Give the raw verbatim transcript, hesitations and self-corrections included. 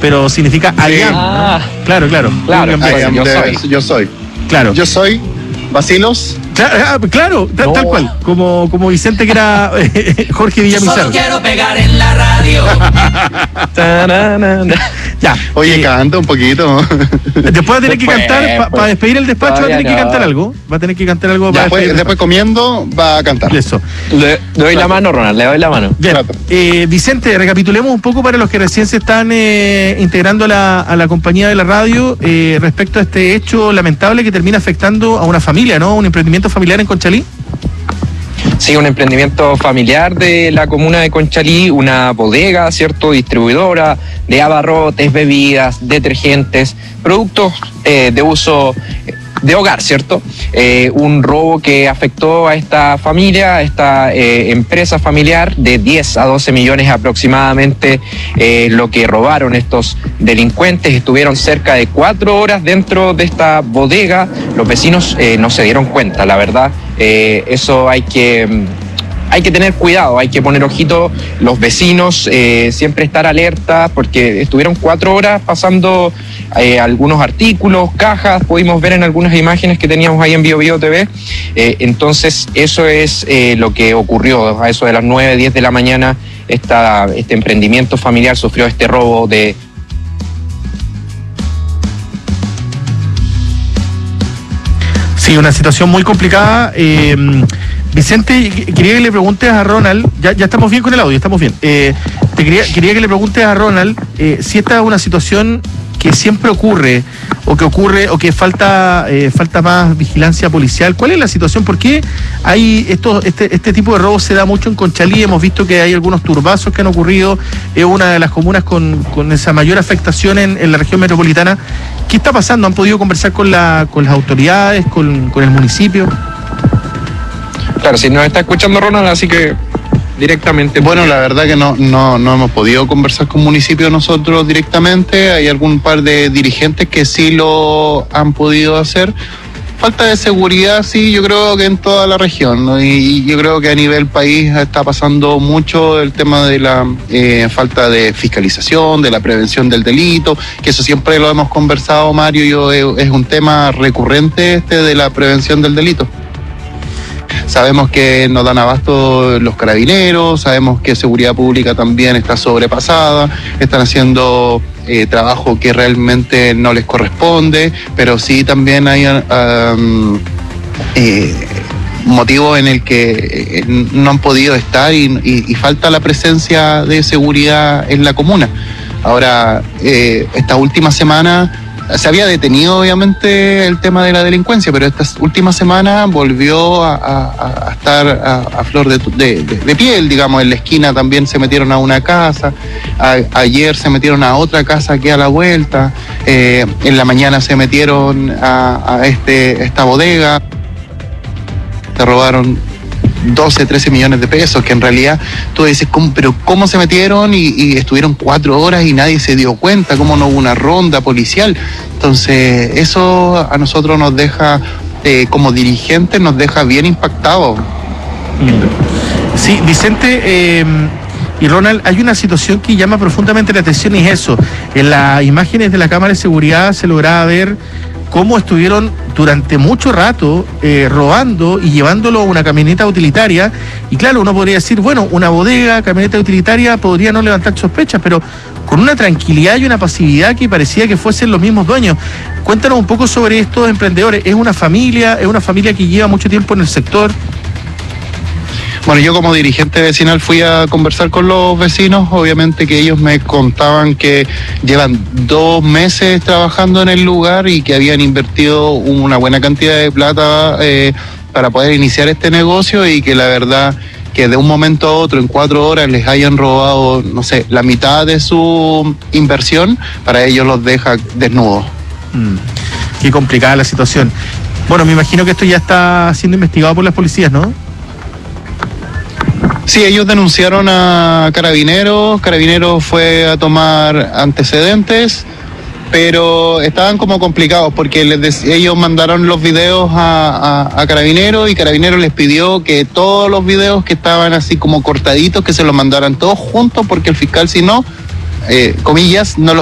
pero significa I am, Ah. ¿no? Claro, claro. Claro, William I am Bessel. Yo de- soy. Yo soy. Claro. Yo soy Vacilos. Claro, ah, claro, tal, No. tal cual, como, como Vicente que era eh, Jorge Villamizar. Solo quiero pegar en la radio. Tananana. Ya. Oye, eh, canta un poquito. después va a tener que Después, cantar, para pues. despedir el despacho va a Todavía tener que no. cantar algo. Va a tener que cantar algo para Después, despedir el después comiendo va a cantar. despacho. Eso. Le, le doy la mano, Ronald, le doy la mano. Bien, Trato. eh, Vicente, recapitulemos un poco para los que recién se están eh, integrando a la, a la compañía de la radio eh, respecto a este hecho lamentable que termina afectando a una familia, ¿no? Un emprendimiento familiar en Conchalí. Sí, un emprendimiento familiar de la comuna de Conchalí, una bodega, ¿cierto? Distribuidora de abarrotes, bebidas, detergentes, productos eh, de uso de hogar, ¿cierto? Eh, un robo que afectó a esta familia, a esta eh, empresa familiar de diez a doce millones aproximadamente, eh, lo que robaron estos delincuentes. Estuvieron cerca de cuatro horas dentro de esta bodega. Los vecinos eh, no se dieron cuenta, la verdad. Eh, eso hay que... Hay que tener cuidado, hay que poner ojito los vecinos, eh, siempre estar alerta, porque estuvieron cuatro horas pasando eh, algunos artículos, cajas, pudimos ver en algunas imágenes que teníamos ahí en Bio Bio T V. Eh, entonces, eso es eh, lo que ocurrió. A eso de las nueve, diez de la mañana, esta, este emprendimiento familiar sufrió este robo de... Sí, una situación muy complicada. Eh, Vicente, quería que le preguntes a Ronald, ya, ya estamos bien con el audio, estamos bien. Eh, te quería, quería que le preguntes a Ronald eh, si esta es una situación que siempre ocurre, o que ocurre, o que falta eh, falta más vigilancia policial. ¿Cuál es la situación? ¿Por qué hay esto, este, este tipo de robos se da mucho en Conchalí? Hemos visto que hay algunos turbazos que han ocurrido, es una de las comunas con, con esa mayor afectación en, en la región metropolitana. ¿Qué está pasando? ¿Han podido conversar con, la, con las autoridades, con, con el municipio? Claro, si nos está escuchando Ronald, así que directamente... Bueno, la verdad que no, no, no hemos podido conversar con municipio nosotros directamente. Hay algún par de dirigentes que sí lo han podido hacer. Falta de seguridad, sí, yo creo que en toda la región, ¿no? Y yo creo que a nivel país está pasando mucho el tema de la eh, falta de fiscalización, de la prevención del delito, que eso siempre lo hemos conversado, Mario y yo, es, es un tema recurrente este de la prevención del delito. Sabemos que no dan abasto los carabineros, sabemos que seguridad pública también está sobrepasada, están haciendo eh, trabajo que realmente no les corresponde, pero sí también hay um, eh, motivos en el que eh, no han podido estar y, y, y falta la presencia de seguridad en la comuna. Ahora, eh, esta última semana se había detenido obviamente el tema de la delincuencia, pero esta última semana volvió a, a, a estar a, a flor de, de, de, de piel, digamos. En la esquina también se metieron a una casa, a, ayer se metieron a otra casa aquí a la vuelta, eh, en la mañana se metieron a, a este, esta bodega, se robaron doce, trece millones de pesos, que en realidad tú dices, ¿cómo, pero cómo se metieron y, y estuvieron cuatro horas y nadie se dio cuenta? ¿Cómo no hubo una ronda policial? Entonces, eso a nosotros nos deja, eh, como dirigentes, nos deja bien impactados. Sí, Vicente eh, y Ronald, hay una situación que llama profundamente la atención y es eso. En las imágenes de la cámara de seguridad se lograba ver cómo estuvieron durante mucho rato eh, robando y llevándolo a una camioneta utilitaria. Y claro, uno podría decir, bueno, una bodega, camioneta utilitaria, podría no levantar sospechas, pero con una tranquilidad y una pasividad que parecía que fuesen los mismos dueños. Cuéntanos un poco sobre estos emprendedores. ¿Es una familia, es una familia que lleva mucho tiempo en el sector? Bueno, yo como dirigente vecinal fui a conversar con los vecinos, obviamente que ellos me contaban que llevan dos meses trabajando en el lugar y que habían invertido una buena cantidad de plata eh, para poder iniciar este negocio, y que la verdad que de un momento a otro, en cuatro horas, les hayan robado, no sé, la mitad de su inversión, para ellos los deja desnudos. Mm, qué complicada la situación. Bueno, me imagino que esto ya está siendo investigado por las policías, ¿no? Sí, ellos denunciaron a Carabineros, Carabineros fue a tomar antecedentes, pero estaban como complicados porque les de- ellos mandaron los videos a, a, a Carabineros, y Carabineros les pidió que todos los videos que estaban así como cortaditos, que se los mandaran todos juntos, porque el fiscal, si no, eh, comillas, no los